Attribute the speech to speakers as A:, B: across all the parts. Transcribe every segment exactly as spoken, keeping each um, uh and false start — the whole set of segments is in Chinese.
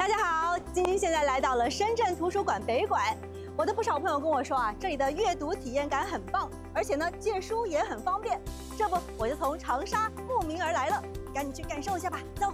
A: 大家好，晶晶现在来到了深圳图书馆北馆。我的不少朋友跟我说啊，这里的阅读体验感很棒，而且呢借书也很方便。这不，我就从长沙慕名而来了，赶紧去感受一下吧，走。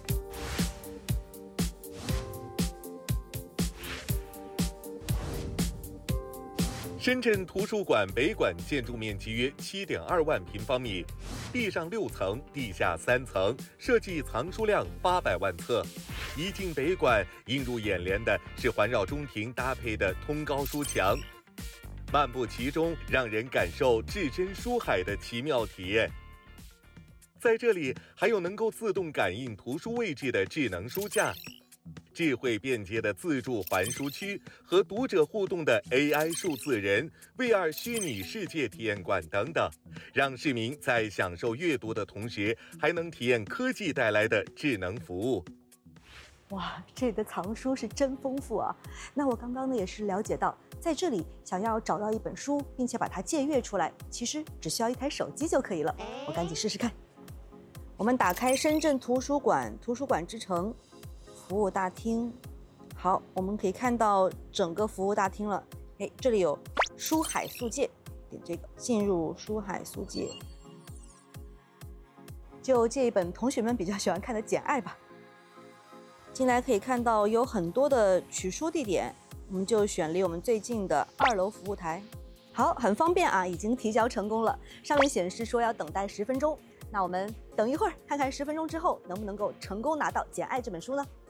B: 深圳图书馆北馆建筑面积约七点二万平方米，地上六层，地下三层，设计藏书量八百万册。一进北馆，映入眼帘的是环绕中庭搭配的通高书墙，漫步其中，让人感受置身书海的奇妙体验。在这里，还有能够自动感应图书位置的智能书架。 智慧便捷的自助还书区和读者互动的 A I 数字人、V R 虚拟世界体验馆等等，让市民在享受阅读的同时，还能体验科技带来的智能服务。
A: 哇，这里的藏书是真丰富啊！那我刚刚呢也是了解到，在这里想要找到一本书，并且把它借阅出来，其实只需要一台手机就可以了。我赶紧试试看。我们打开深圳图书馆，图书馆之城。 服务大厅，好，我们可以看到整个服务大厅了。哎，这里有书海速借，点这个进入书海速借，就借一本同学们比较喜欢看的《简爱》吧。进来可以看到有很多的取书地点，我们就选离我们最近的二楼服务台。好，很方便啊，已经提交成功了，上面显示说要等待十分钟。那我们等一会儿，看看十分钟之后能不能够成功拿到《简爱》这本书呢？